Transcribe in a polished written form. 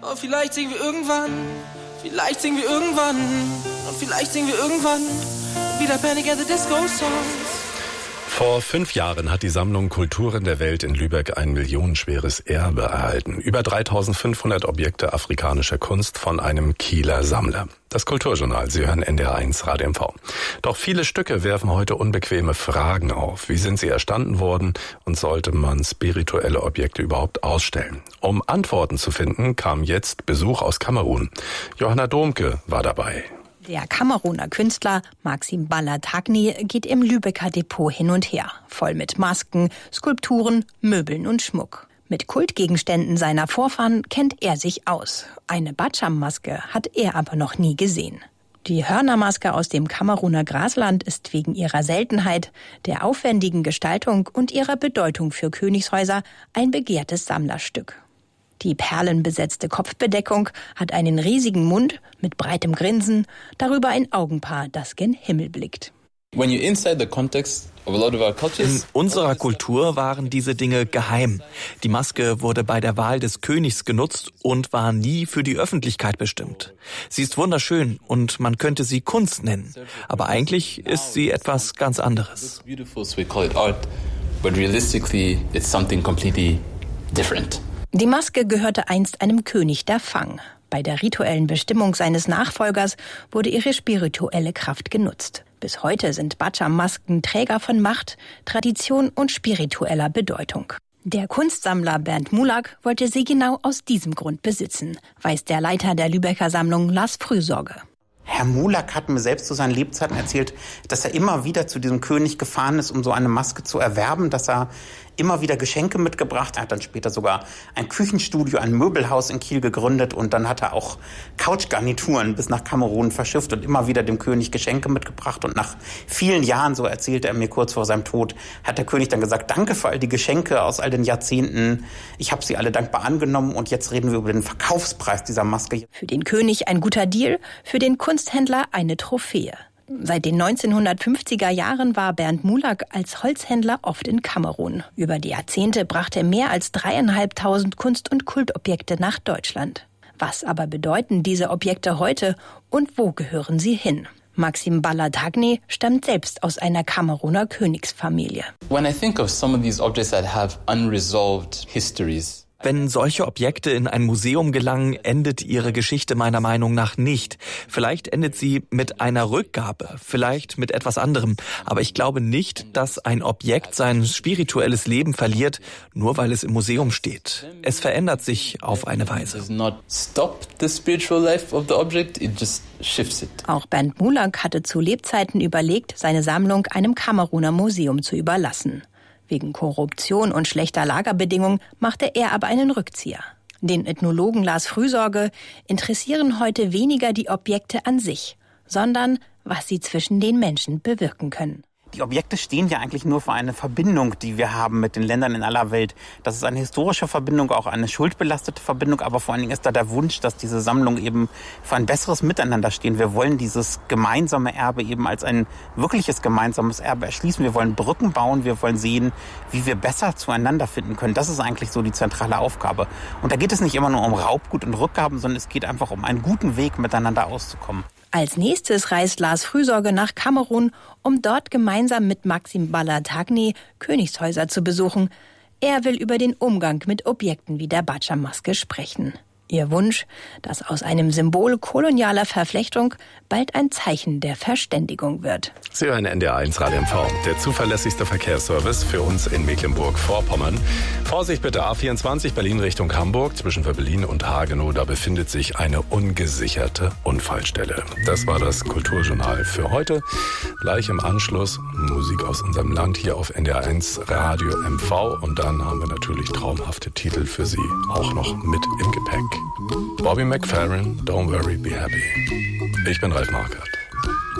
Oh, vielleicht singen wir irgendwann, und vielleicht singen wir irgendwann wieder Panic at the Disco Songs. Vor 5 Jahren hat die Sammlung Kulturen der Welt in Lübeck ein millionenschweres Erbe erhalten. Über 3500 Objekte afrikanischer Kunst von einem Kieler Sammler. Das Kulturjournal, Sie hören NDR1 Radio MV. Doch viele Stücke werfen heute unbequeme Fragen auf. Wie sind sie erstanden worden und sollte man spirituelle Objekte überhaupt ausstellen? Um Antworten zu finden, kam jetzt Besuch aus Kamerun. Johanna Domke war dabei. Der Kameruner Künstler Maxime Bala-Tagni geht im Lübecker Depot hin und her, voll mit Masken, Skulpturen, Möbeln und Schmuck. Mit Kultgegenständen seiner Vorfahren kennt er sich aus. Eine Batscham-Maske hat er aber noch nie gesehen. Die Hörnermaske aus dem Kameruner Grasland ist wegen ihrer Seltenheit, der aufwendigen Gestaltung und ihrer Bedeutung für Königshäuser ein begehrtes Sammlerstück. Die perlenbesetzte Kopfbedeckung hat einen riesigen Mund mit breitem Grinsen, darüber ein Augenpaar, das gen Himmel blickt. In unserer Kultur waren diese Dinge geheim. Die Maske wurde bei der Wahl des Königs genutzt und war nie für die Öffentlichkeit bestimmt. Sie ist wunderschön und man könnte sie Kunst nennen. Aber eigentlich ist sie etwas ganz anderes. Die Maske gehörte einst einem König der Fang. Bei der rituellen Bestimmung seines Nachfolgers wurde ihre spirituelle Kraft genutzt. Bis heute sind Batscham-Masken Träger von Macht, Tradition und spiritueller Bedeutung. Der Kunstsammler Bernd Mulak wollte sie genau aus diesem Grund besitzen, weiß der Leiter der Lübecker Sammlung Lars Frühsorge. Herr Mulak hat mir selbst zu seinen Lebzeiten erzählt, dass er immer wieder zu diesem König gefahren ist, um so eine Maske zu erwerben, dass er immer wieder Geschenke mitgebracht hat. Er hat dann später sogar ein Küchenstudio, ein Möbelhaus in Kiel gegründet und dann hat er auch Couchgarnituren bis nach Kamerun verschifft und immer wieder dem König Geschenke mitgebracht. Und nach vielen Jahren, so erzählte er mir kurz vor seinem Tod, hat der König dann gesagt, danke für all die Geschenke aus all den Jahrzehnten. Ich habe sie alle dankbar angenommen und jetzt reden wir über den Verkaufspreis dieser Maske. Für den König ein guter Deal, für den Kunsthändler eine Trophäe. Seit den 1950er Jahren war Bernd Mulak als Holzhändler oft in Kamerun. Über die Jahrzehnte brachte er mehr als 3.500 Kunst- und Kultobjekte nach Deutschland. Was aber bedeuten diese Objekte heute und wo gehören sie hin? Maxime Bala-Tagni stammt selbst aus einer Kameruner Königsfamilie. When I think of some of these objects that have unresolved histories. Wenn solche Objekte in ein Museum gelangen, endet ihre Geschichte meiner Meinung nach nicht. Vielleicht endet sie mit einer Rückgabe, vielleicht mit etwas anderem. Aber ich glaube nicht, dass ein Objekt sein spirituelles Leben verliert, nur weil es im Museum steht. Es verändert sich auf eine Weise. Auch Bernd Mulak hatte zu Lebzeiten überlegt, seine Sammlung einem Kameruner Museum zu überlassen. Wegen Korruption und schlechter Lagerbedingungen machte er aber einen Rückzieher. Den Ethnologen Lars Frühsorge interessieren heute weniger die Objekte an sich, sondern was sie zwischen den Menschen bewirken können. Die Objekte stehen ja eigentlich nur für eine Verbindung, die wir haben mit den Ländern in aller Welt. Das ist eine historische Verbindung, auch eine schuldbelastete Verbindung, aber vor allen Dingen ist da der Wunsch, dass diese Sammlung eben für ein besseres Miteinander stehen. Wir wollen dieses gemeinsame Erbe eben als ein wirkliches gemeinsames Erbe erschließen. Wir wollen Brücken bauen, wir wollen sehen, wie wir besser zueinander finden können. Das ist eigentlich so die zentrale Aufgabe. Und da geht es nicht immer nur um Raubgut und Rückgaben, sondern es geht einfach um einen guten Weg, miteinander auszukommen. Als nächstes reist Lars Frühsorge nach Kamerun, um dort gemeinsam mit Maxime Bala-Tagni Königshäuser zu besuchen. Er will über den Umgang mit Objekten wie der Batscham-Maske sprechen. Ihr Wunsch, dass aus einem Symbol kolonialer Verflechtung bald ein Zeichen der Verständigung wird. Sie hören NDR1 Radio MV, der zuverlässigste Verkehrsservice für uns in Mecklenburg-Vorpommern. Vorsicht bitte, A24 Berlin Richtung Hamburg, zwischen Berlin und Hagenow, da befindet sich eine ungesicherte Unfallstelle. Das war das Kulturjournal für heute. Gleich im Anschluss Musik aus unserem Land hier auf NDR1 Radio MV und dann haben wir natürlich traumhafte Titel für Sie auch noch mit im Gepäck. Bobby McFerrin, Don't Worry, Be Happy. Ich bin Ralf Markert.